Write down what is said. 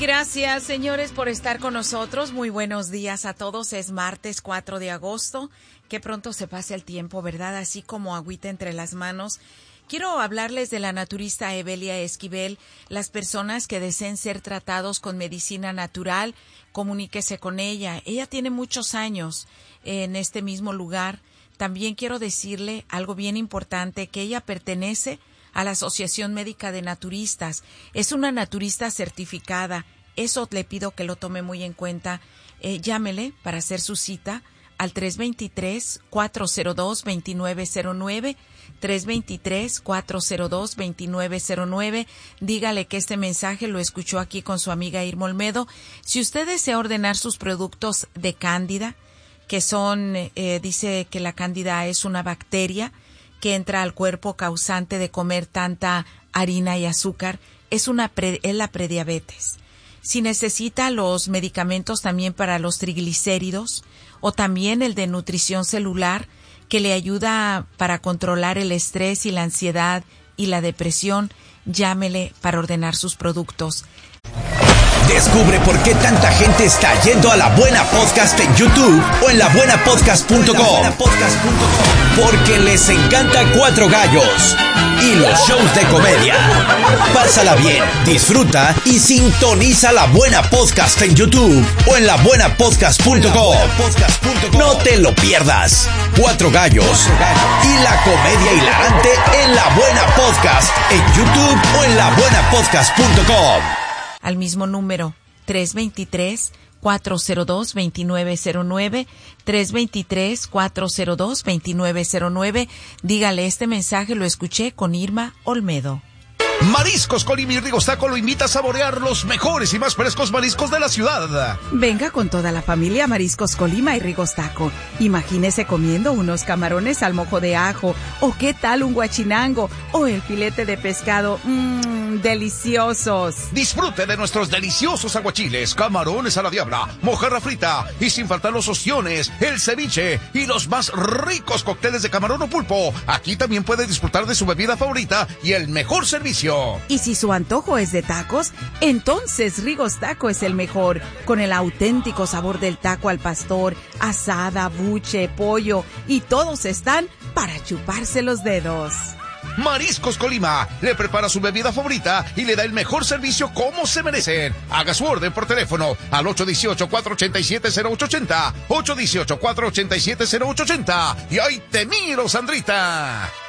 Gracias, señores, por estar con nosotros. Muy buenos días a todos. Es martes 4 de agosto. Qué pronto se pasa el tiempo, ¿verdad? Así como agüita entre las manos. Quiero hablarles de la naturista Evelia Esquivel. Las personas que deseen ser tratados con medicina natural, comuníquese con ella. Ella tiene muchos años en este mismo lugar. También quiero decirle algo bien importante, que ella pertenece a la Asociación Médica de Naturistas. Es una naturista certificada. Eso le pido que lo tome muy en cuenta. Llámele para hacer su cita al 323-402-2909, 323-402-2909. Dígale que este mensaje lo escuchó aquí con su amiga Irma Olmedo. Si usted desea ordenar sus productos de cándida, que son, dice que la cándida es una bacteria que entra al cuerpo causante de comer tanta harina y azúcar, es la prediabetes. Si necesita los medicamentos también para los triglicéridos o también el de nutrición celular que le ayuda para controlar el estrés y la ansiedad y la depresión, llámele para ordenar sus productos. Descubre por qué tanta gente está yendo a La Buena Podcast en YouTube o en labuenapodcast.com. Porque les encanta Cuatro Gallos y los shows de comedia. Pásala bien, disfruta y sintoniza La Buena Podcast en YouTube o en labuenapodcast.com. No te lo pierdas. Cuatro Gallos y la comedia hilarante en La Buena Podcast en YouTube o en labuenapodcast.com. Al mismo número, 323-402-2909, 323-402-2909. Dígale, este mensaje lo escuché con Irma Olmedo. Mariscos Colima y Rigostaco lo invita a saborear los mejores y más frescos mariscos de la ciudad. Venga con toda la familia a Mariscos Colima y Rigostaco. Imagínese comiendo unos camarones al mojo de ajo, o qué tal un guachinango, o el filete de pescado. Deliciosos. Disfrute de nuestros deliciosos aguachiles, camarones a la diabla, mojarra frita y sin faltar los ostiones, el ceviche y los más ricos cócteles de camarón o pulpo. Aquí también puede disfrutar de su bebida favorita y el mejor servicio. Y si su antojo es de tacos, entonces Rigostaco es el mejor, con el auténtico sabor del taco al pastor, asada, buche, pollo, y todos están para chuparse los dedos. Mariscos Colima le prepara su bebida favorita y le da el mejor servicio como se merecen. Haga su orden por teléfono al 818-487-0880, 818-487-0880. Y ahí te miro, Sandrita.